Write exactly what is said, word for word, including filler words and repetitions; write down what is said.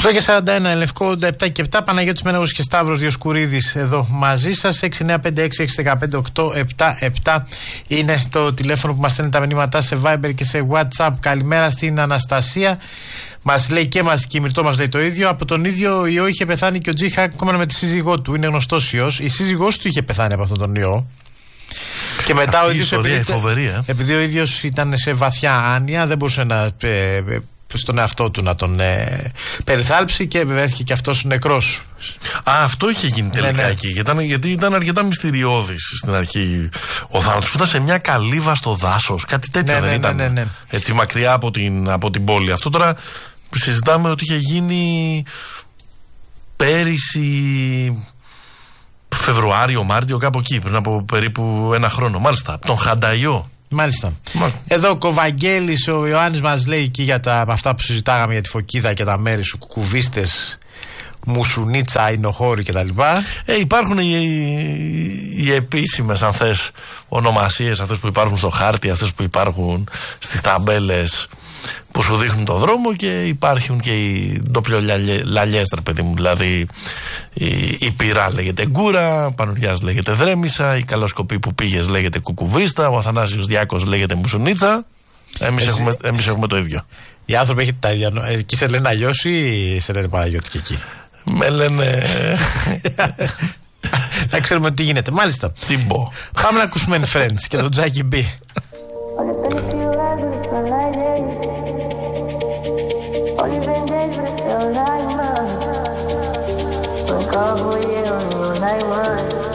οκτώ και σαράντα ένα, Λευκό επτά και επτά, Παναγιώτης Μένεγος και Σταύρος Διοσκουρίδης εδώ μαζί σας. έξι εννιά πέντε έξι έξι ένα πέντε οκτώ επτά επτά είναι το τηλέφωνο που μας στέλνει τα μηνύματά σε Viber και σε WhatsApp. Καλημέρα στην Αναστασία. Μας λέει και μας και η Μυρτώ μας λέει το ίδιο. Από τον ίδιο ιό είχε πεθάνει και ο Τζίχακ ακόμα με τη σύζυγό του. Είναι γνωστός ιός. Η σύζυγός του είχε πεθάνει από αυτόν τον ιό. Και μετά αυτή ο ίδιος, ιστορία, επειδή, φοβερή, ε? επειδή ο ίδιος ήταν σε βαθιά άνοια, δεν μπορούσε να, ε, στον εαυτό του να τον ε, περιθάλψει και βρέθηκε και αυτός νεκρός. Α, αυτό είχε γίνει τελικά, ναι, ναι, εκεί. Γιατί, γιατί ήταν αρκετά μυστηριώδης στην αρχή ο θάνατος, που ήταν σε μια καλύβα στο δάσος. Κάτι τέτοιο, ναι, δεν, ναι, ήταν, ναι, ναι, ναι, έτσι μακριά από την, από την πόλη. Αυτό τώρα συζητάμε ότι είχε γίνει πέρυσι Φεβρουάριο, Μάρτιο, κάπου εκεί, πριν από περίπου ένα χρόνο. Μάλιστα, από τον Χανταϊό. Μάλιστα. Μάλιστα. Εδώ ο Κοβαγγέλης, ο Ιωάννης μας λέει εκεί για τα, αυτά που συζητάγαμε για τη Φωκίδα και τα μέρη σου, κουκουβίστες, Μουσουνίτσα, Ινοχώρη κτλ. Ε, υπάρχουν οι, οι, οι επίσημες, αν θες, ονομασίες, αυτές που υπάρχουν στο χάρτη, αυτές που υπάρχουν στις ταμπέλες που σου δείχνουν το δρόμο, και υπάρχουν και οι ντοπιολαλιές, παιδί μου. Δηλαδή η, η Πυρά λέγεται Γκούρα, Πανουριάς λέγεται Δρέμισσα, η Καλοσκοπή που πήγες λέγεται Κουκουβίστα, ο Αθανάσιος Διάκος λέγεται Μουσουνίτσα. Εμείς, Εσύ... έχουμε, εμείς έχουμε το ίδιο. Οι άνθρωποι έχετε τα ίδια. Εκεί σε λένε αλλιώς ή σε λένε Παναγιώτη και εκεί? Με λένε... Να ξέρουμε τι γίνεται. Μάλιστα. Τσίμπο. Πάμε να ακούσουμε Friends και τον Τζάκι Μπι. Cowboy